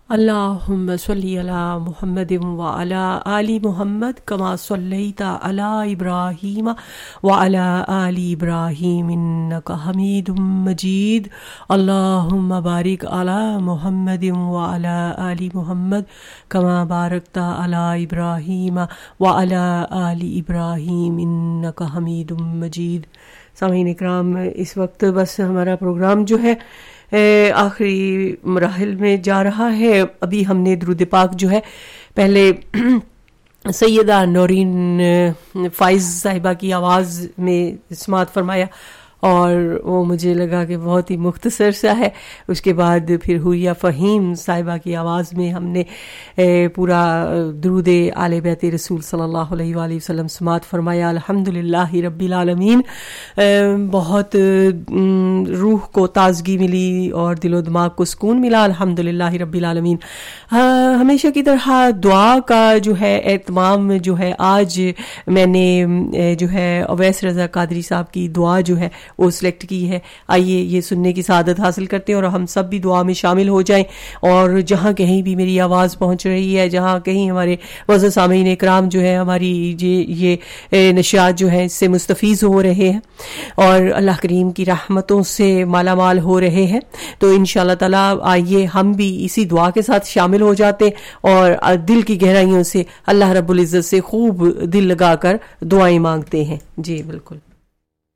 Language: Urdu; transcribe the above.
اللہم صلی علی محمد وعلی آل محمد کما صلیت علی ابراہیم وعلی آل ابراہیم انک حمید مجید. اللہم بارک علی محمد وعلی آل محمد کما بارکت علی ابراہیم وعلی آل ابراہیم انک حمید مجید. سامعین اکرام، اس وقت بس ہمارا پروگرام جو ہے آخری مراحل میں جا رہا ہے. ابھی ہم نے درود پاک جو ہے پہلے سیدہ نورین فائز صاحبہ کی آواز میں سماعت فرمایا اور وہ مجھے لگا کہ بہت ہی مختصر سا ہے. اس کے بعد پھر حوریہ فہیم صاحبہ کی آواز میں ہم نے پورا درود آل بیت رسول صلی اللہ علیہ وآلہ وسلم سماعت فرمایا. الحمدللہ رب العالمین. بہت روح کو تازگی ملی اور دل و دماغ کو سکون ملا. الحمدللہ رب العالمین. ہمیشہ کی طرح دعا کا جو ہے اہتمام جو ہے آج میں نے جو ہے اویس رضا قادری صاحب کی دعا جو ہے وہ سلیکٹ کی ہے. آئیے یہ سننے کی سعادت حاصل کرتے ہیں اور ہم سب بھی دعا میں شامل ہو جائیں. اور جہاں کہیں بھی میری آواز پہنچ رہی ہے، جہاں کہیں ہمارے معزز سامعین اکرام جو ہے ہماری یہ نشریات جو ہیں اس سے مستفیض ہو رہے ہیں اور اللہ کریم کی رحمتوں سے مالا مال ہو رہے ہیں، تو انشاءاللہ تعالی آئیے ہم بھی اسی دعا کے ساتھ شامل ہو جاتے ہیں اور دل کی گہرائیوں سے اللہ رب العزت سے خوب دل لگا کر دعائیں مانگتے ہیں. جی بالکل.